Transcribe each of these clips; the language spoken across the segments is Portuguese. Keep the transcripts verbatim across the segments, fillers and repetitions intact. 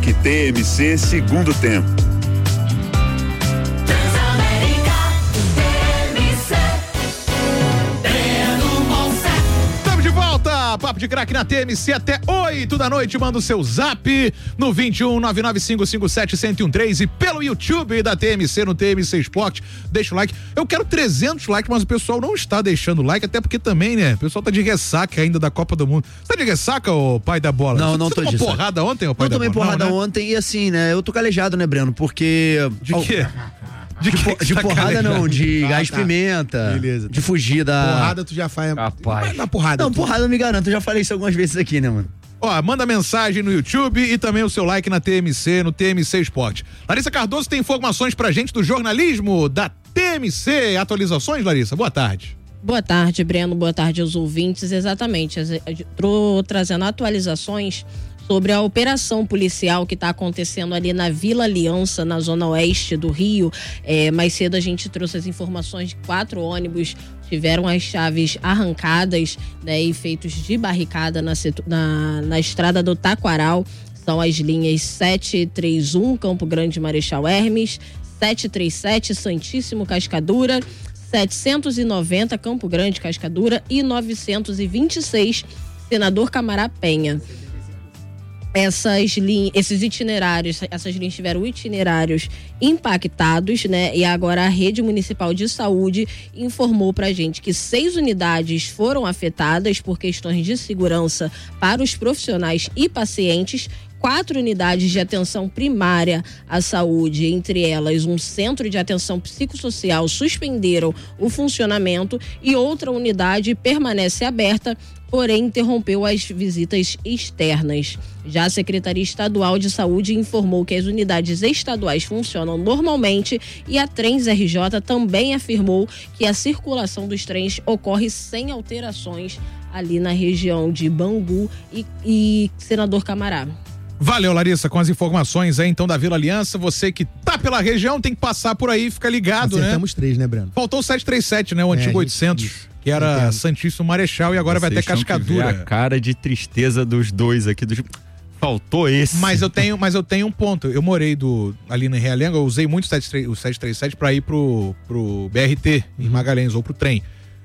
Destaque T M C segundo tempo. Papo de Craque na T M C até oito da noite. Manda o seu zap no vinte e um, nove nove cinco cinco sete, um zero um três e pelo YouTube da T M C no T M C Esporte. Deixa o like. Eu quero trezentos likes, mas o pessoal não está deixando like, até porque também, né? O pessoal tá de ressaca ainda da Copa do Mundo. Você tá de ressaca, ô pai da bola? Não, Você não tô de ressaca. Você tomou porrada ontem, ô pai não da bola? Não, tomei porrada não, né? ontem e assim, né? Eu tô calejado, né, Breno? Porque... De quê? De, de, po, de tá porrada calejado? não, de Ah, gás tá. pimenta. Beleza. De fugir da... Porrada tu já faz. Rapaz. Na porrada. Não, tu... porrada eu me garanto, eu já falei isso algumas vezes aqui, né, mano? Ó, manda mensagem no YouTube e também o seu like na T M C, no T M C Esporte. Larissa Cardoso tem informações pra gente do jornalismo da T M C. Atualizações, Larissa? Boa tarde. Boa tarde, Breno. Boa tarde aos ouvintes. Exatamente. Estou trazendo atualizações sobre a operação policial que está acontecendo ali na Vila Aliança, na zona oeste do Rio. É, mais cedo a gente trouxe as informações de quatro ônibus tiveram as chaves arrancadas, né, e feitos de barricada na, na, na estrada do Taquaral. São as linhas sete três um Campo Grande Marechal Hermes, sete três sete Santíssimo Cascadura, setecentos e noventa Campo Grande Cascadura e novecentos e vinte e seis Senador Camará Penha. Essas linhas, esses itinerários, essas linhas tiveram itinerários impactados, né? E agora a Rede Municipal de Saúde informou pra gente que seis unidades foram afetadas por questões de segurança para os profissionais e pacientes. Quatro unidades de atenção primária à saúde, entre elas um centro de atenção psicossocial, suspenderam o funcionamento e outra unidade permanece aberta, porém interrompeu as visitas externas. Já a Secretaria Estadual de Saúde informou que as unidades estaduais funcionam normalmente e a Trens R J também afirmou que a circulação dos trens ocorre sem alterações ali na região de Bangu e, e Senador Camará. Valeu, Larissa, com as informações aí então da Vila Aliança. Você que tá pela região tem que passar por aí, fica ligado, né? Acertamos três, né, Breno? Faltou o sete três sete, né? O É, antigo gente, oitocentos, isso. que era Entendo. Santíssimo Marechal e agora Vocês vai ter tinham que ver Cascadura. a cara de tristeza dos dois aqui, dos... faltou esse. Mas eu tenho, mas eu tenho um ponto. Eu morei do, ali na Realenga, eu usei muito o sete três sete pra ir pro, pro B R T em Magalhães ou pro trem.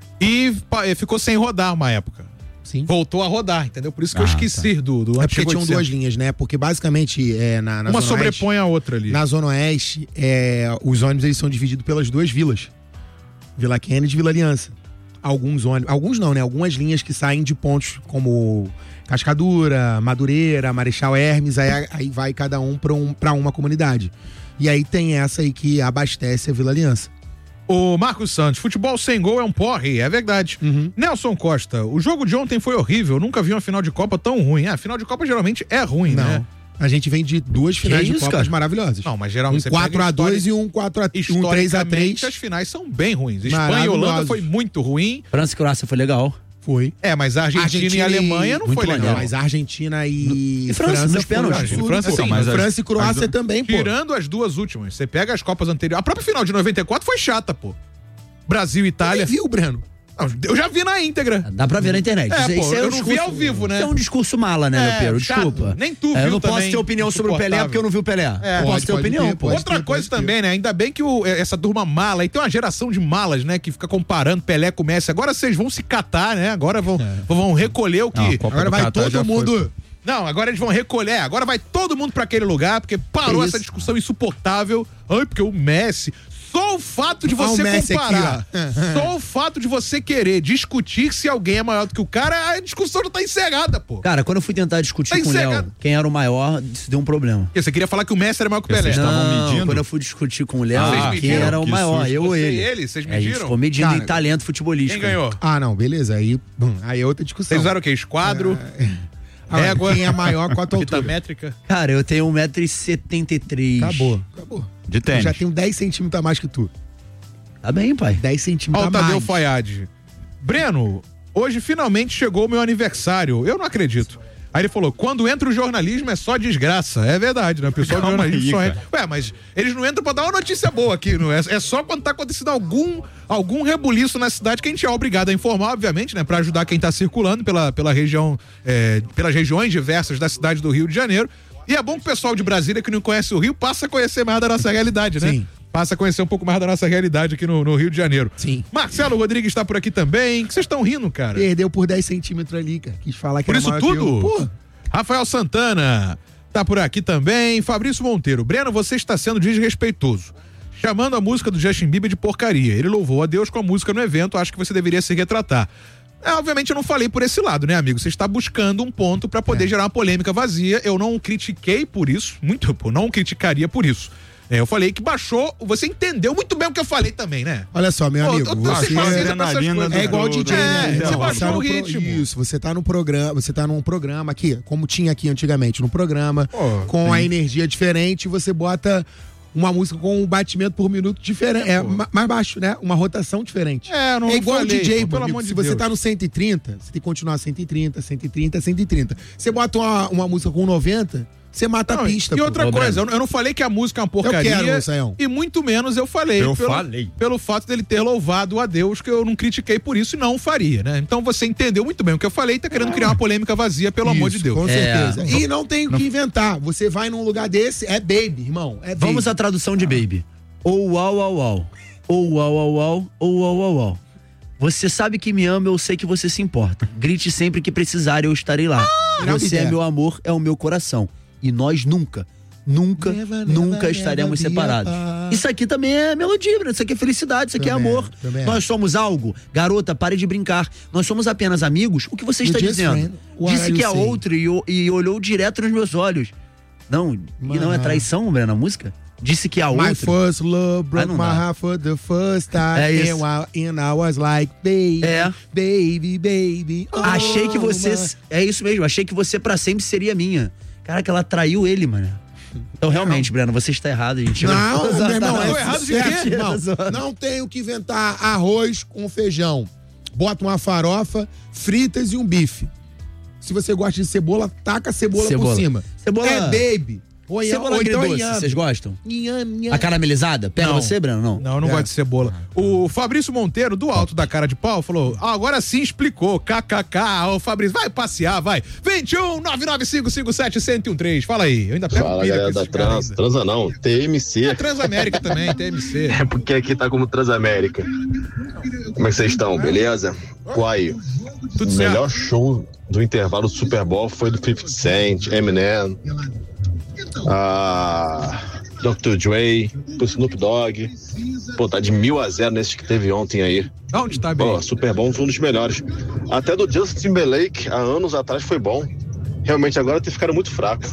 E pa, ficou sem rodar uma época. Sim. Voltou a rodar, entendeu? Por isso que Ah, eu esqueci tá. do, do É porque antigo tinham oitocentos. duas linhas, né? Porque basicamente é, na, na Uma Zona Oeste, sobrepõe a outra ali. na Zona Oeste, é, os ônibus eles são divididos pelas duas vilas. Vila Kennedy e Vila Aliança. Alguns ônibus, alguns não, né? Algumas linhas que saem de pontos como Cascadura, Madureira, Marechal Hermes, aí, aí vai cada um pra, um pra uma comunidade. E aí tem essa aí que abastece a Vila Aliança. O Marcos Santos, futebol sem gol é um porre, é verdade. Uhum. Nelson Costa, o jogo de ontem foi horrível, nunca vi uma final de Copa tão ruim. Ah, final de Copa geralmente é ruim, Não. né? A gente vem de duas finais isso, de Copas cara? maravilhosas. Não, mas geralmente Um quatro a dois e um quatro a três. Um três a três. As finais são bem ruins. Espanha e Maravilhosos. Holanda foi muito ruim. França e Croácia foi legal. Foi. É, mas a Argentina, Argentina e a Alemanha não muito foi legal. maneiro. Mas a Argentina e, E França, nos foi pênaltis. absurdo. França, Assim, sim, mas as- França e Croácia as- também, pô. Tirando as duas últimas. Você pega as Copas anteriores. A própria final de noventa e quatro foi chata, pô. Brasil e Itália. Você viu, Breno? Não, eu já vi na íntegra. Dá pra ver na internet. É, Isso- pô, isso é eu um não vi discurso- ao vivo, né? Isso é um discurso mala, né, É, meu Pedro? chato. Desculpa. Nem tu É, viu Eu não posso também, ter opinião sobre o Pelé insuportável. porque eu não vi o Pelé. É, eu pode- posso ter pode opinião, ter, pô. pode. Outra ter, coisa pode ter. também, né? Ainda bem que o, essa turma mala, e tem uma geração de malas, né? Que fica comparando Pelé com Messi. Agora vocês vão se catar, né? Agora vão, vão recolher o que... Não, a Copa Agora do vai Catar já todo foi. mundo. Não, agora eles vão recolher. Agora vai todo mundo pra aquele lugar, porque parou Isso. essa discussão insuportável. Ai, porque o Messi... Só o fato de Olha você o Messi comparar, aqui, ó. só o fato de você querer discutir se alguém é maior do que o cara, a discussão já tá encerrada, pô. Cara, quando eu fui tentar discutir Tá com o Léo encerrado. quem era o maior, isso deu um problema. Porque você queria falar que o Messi era maior que o Pelé. Vocês estavam Não, medindo? quando eu fui discutir com o Léo, Ah, Vocês quem mediram? era o Que maior, susto. eu ou Você ele. e ele, vocês É, a gente mediram? ficou medindo Cara, em talento futebolístico. Quem ganhou? Ah, não, beleza. Aí, bom, aí é outra discussão. Vocês usaram o quê? Esquadro? Ah, Régua? quem é maior, quanto Fita altura? métrica? Cara, eu tenho um metro e setenta e três. Acabou, acabou. De Eu tênis. já tenho dez centímetros a mais que tu. Tá bem, pai. dez centímetros Olha a o Tadeu mais. Fayad. Breno, hoje finalmente chegou o meu aniversário. Eu não acredito. Aí ele falou, quando entra o jornalismo é só desgraça. É verdade, né? O pessoal do Calma jornalismo aí, só cara. é... Ué, mas eles não entram pra dar uma notícia boa aqui, não é? É só quando tá acontecendo algum, algum rebuliço na cidade que a gente é obrigado a informar, obviamente, né? Pra ajudar quem tá circulando pela, pela região, é, pelas regiões diversas da cidade do Rio de Janeiro. E é bom que o pessoal de Brasília que não conhece o Rio passa a conhecer mais da nossa realidade, né? Sim. Passa a conhecer um pouco mais da nossa realidade aqui no, no Rio de Janeiro. Sim. Marcelo Rodrigues está por aqui também. O que vocês estão rindo, cara? Perdeu por dez centímetros ali, cara. Quis falar que Por era isso maior que tudo? eu. Pô, Rafael Santana tá por aqui também. Fabrício Monteiro. Breno, você está sendo desrespeitoso, chamando a música do Justin Bieber de porcaria. Ele louvou a Deus com a música no evento. Acho que você deveria se retratar. É, obviamente eu não falei por esse lado, né, amigo? Você está buscando um ponto para poder É. gerar uma polêmica vazia. Eu não critiquei por isso. Muito, eu não criticaria por isso. É, eu falei que baixou. Você entendeu muito bem o que eu falei também, né? olha só, meu Pô, amigo. eu tô você sem paciência pra essas adrenalina coisas. do- é igual o D J, do- né? É, do- você Então, baixou tá no o pro- ritmo. Isso, você tá no programa, você tá num programa aqui, como tinha aqui antigamente, no programa, Pô, com sim. a energia diferente, você bota uma música com um batimento por minuto diferente, é, ma- mais baixo, né? Uma rotação diferente. É, eu não é igual falei, o D J, pô, pelo amigo. amor de Se você Deus. tá no cento e trinta, você tem que continuar cento e trinta, cento e trinta, cento e trinta. Você bota uma, uma música com noventa, você mata Não, a pista. e pô. outra Ô, coisa, Breno. eu, eu não falei que a música é uma porcaria. Eu quero, Saião. E muito menos eu falei. Eu pelo, falei. Pelo fato dele ter louvado a Deus, que eu não critiquei por isso e não faria, né? Então você entendeu muito bem o que eu falei e tá querendo criar uma polêmica vazia, pelo amor de Isso, Deus. Com É. certeza. E não tem o que inventar. Você vai num lugar desse, é baby, irmão. É baby. Vamos à tradução de Baby. Ou uau, uau, uau. Ou uau, uau, uau. Ou uau, uau, uau. Você sabe que me ama, eu sei que você se importa. Grite sempre que precisar, eu estarei lá. não Você me é der. meu amor, é o meu coração. E nós nunca, nunca, Never, never, nunca never estaremos be separados. apart. Isso aqui também é melodia, Bruno. Isso aqui é felicidade, isso aqui é Também, amor. também. Nós somos algo. Garota, pare de brincar. Nós somos apenas amigos. O que você está You just dizendo? friend. What Disse are que you é saying? outro e, o- e olhou direto nos meus olhos. Não, e não é traição, Breno, a música? Disse que a My outra. first love Ah, broke não my dá. heart for the first time. É isso. And I, and I was like, baby, É. baby, baby. oh, Achei que você. my- É isso mesmo, achei que você pra sempre seria minha. Caraca, ela traiu ele, mano. Então, realmente, Breno, você está errado, gente. Não, meu irmão, Tô é errado de sucesso, quê? irmão. Não tenho que inventar arroz com feijão. Bota uma farofa, fritas e um bife. Se você gosta de cebola, taca a cebola, Cebola. por cima. Cebola- É baby. Ou, Cebola ou então agridoce, inhame. vocês gostam? Inhame. A caramelizada? Pega Não. você, Breno? Não. Não, eu não É. gosto de cebola. O Fabrício Monteiro, do alto da cara de pau, falou: ah, agora sim explicou. K K K. Ô, Fabrício, vai passear, vai. vinte e um, nove nove cinco cinco sete, um zero um três. Fala aí. Eu ainda pego Fala, pilha galera com da esses caras Trans. ainda. Transa não, T M C. É Transamérica também, T M C. É porque aqui tá como Transamérica. Como é que vocês estão? Beleza? Quai, Tudo o certo. melhor show do intervalo do Super Bowl foi do fifty Cent, Eminem, a doutor Dre, do Snoop Dogg. Pô, tá de mil a zero nesse que teve ontem aí. Onde tá bem? Pô, Super Bowl foi um dos melhores. Até do Justin Timberlake, há anos atrás, foi bom. Realmente agora tem ficado muito fraco.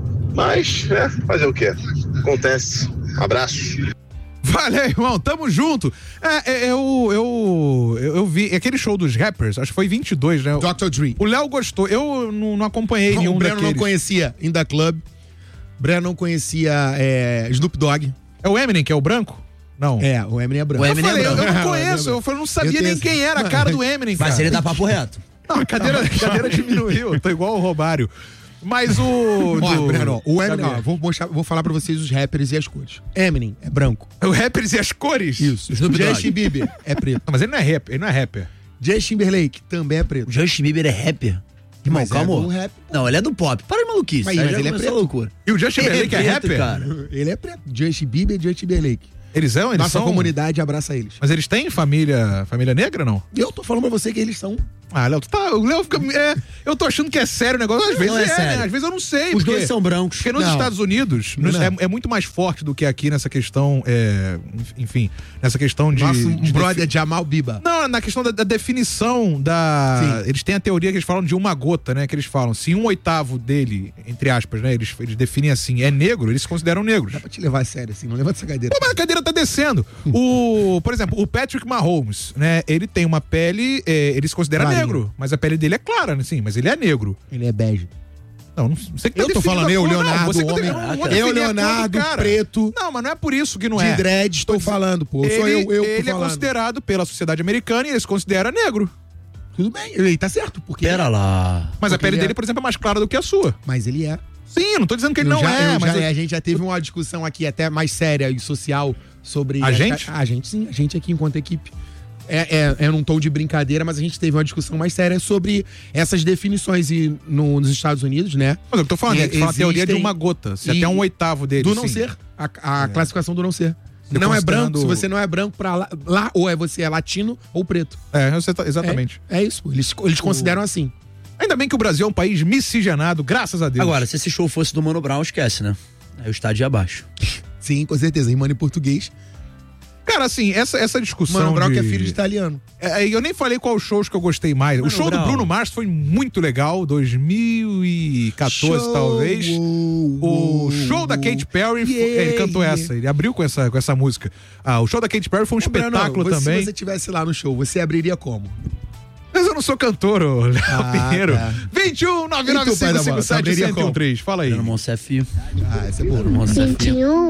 Mas, é, fazer o quê? Acontece. Abraço. Valeu, irmão, tamo junto. É, é, eu, eu, eu, eu vi aquele show dos rappers, acho que foi vinte e dois, né? doutor Dre. O Léo gostou, eu não, não acompanhei nenhum O Breno daqueles. não conhecia In The Club. Breno não conhecia é, Snoop Dogg. É o Eminem, que é o branco? Não. É, o Eminem é branco. O Eu Eminem é falei, eu, eu branco. não conheço, eu falei, não sabia Eu tenho nem esse- quem era a cara do Eminem, cara. Mas ele dá papo reto. Não, a cadeira, a cadeira diminuiu, eu tô igual o Robário. Mas o... Ó, do- Breno, o Eminem, Cadê? ó, vou, mostrar, vou falar pra vocês os rappers e as cores. Eminem é branco. O rappers e as cores? Isso. Snoop Dogg. Justin Bieber é preto. Não, mas ele não é rapper, ele não é rapper. Justin Timberlake também é O preto. Justin Bieber é rapper. Irmão, Mas é calma. do rap. Não, ele é do pop. Para de maluquice. Mas- Aí mas já ele é começou a preto. loucura. E o Justin Ele Timberlake é preto, rapper? cara. Ele é preto. Justin Bieber e Justin Timberlake. Eles são? Eles Nossa são... comunidade abraça eles. Mas eles têm família, família negra, não? Eu tô falando pra você que eles são. Ah, Léo, tu tá. O Léo fica. É, eu tô achando que é sério o negócio. Às vezes Não é é, sério. né? Às vezes eu não sei. Os porque- dois são brancos. Porque nos Não. Estados Unidos nos- Não. é, é muito mais forte do que aqui nessa questão. é, enfim, nessa questão de. Nosso de brother Jamal Biba. Não, na questão da, da definição da. Sim. Eles têm a teoria que eles falam de uma gota, né? Que eles falam. Se um oitavo dele, entre aspas, né? Eles, eles definem assim, é negro, eles se consideram negros. Dá pra te levar a sério assim, não levanta essa cadeira. Pô, mas a cadeira tá descendo. O, por exemplo, o Patrick Mahomes, né? Ele tem uma pele. é, ele se considera Clarinha. negro, mas a pele dele é clara, né? Sim, mas ele é negro. Ele é bege. Não, não sei que tá Eu tô definindo falando a eu, cor, não, Leonardo, você que tá homem. definindo- não vou Eu, definir a cor do Leonardo, cara. preto, Não, mas não é por isso que não de é. dread, estou falando, pô. Sou Ele, eu, eu que ele tô é falando. considerado pela sociedade americana e ele se considera negro. Tudo bem, ele tá certo, porque... Pera lá. Mas a Porque pele ele é- dele, por exemplo, é mais clara do que a sua. Mas ele é. Sim, eu não tô dizendo que ele Eu não já- é, eu mas. já- eu- A gente já teve uma discussão aqui até mais séria e social sobre... A gente? A, gente sim, a gente aqui enquanto equipe. é, é, é num tom de brincadeira, mas a gente teve uma discussão mais séria sobre essas definições e no, nos Estados Unidos, né? Mas eu tô falando, É, é, tem uma teoria de existem- uma gota, se e- até um oitavo dele. Do não sim. ser. A, a classificação do não ser. Você Não é considerando- branco, se você não é branco pra lá, lá, ou é você é latino ou preto. É, você tá- exatamente. É, é isso, eles, eles consideram assim. Ainda bem que o Brasil é um país miscigenado, graças a Deus. Agora, se esse show fosse do Mano Brown, esquece, né? Aí o estádio ia abaixo. Sim, com certeza. Rimando em português. Cara, assim, essa, essa discussão. Mano Brown de... que é filho de italiano. É, eu nem falei qual os shows que eu gostei mais. Mano o show Brown. do Bruno Mars foi muito legal, dois mil e quatorze Show, talvez. uou, O show da Katy Perry, foi- yeah, ele cantou yeah. essa, ele abriu com essa, com essa música. Ah, o show da Katy Perry foi um Ô, Bruno, espetáculo você- também. Se você estivesse lá no show, você abriria como? Mas eu não sou cantor, ô Léo Ah, Pinheiro. tá. vinte e um, nove nove E tu, pai cinco da bola, cinco sete, saberia um um três. Fala aí. Fernando Monsef. Ah, esse é bom. Monsef. vinte e um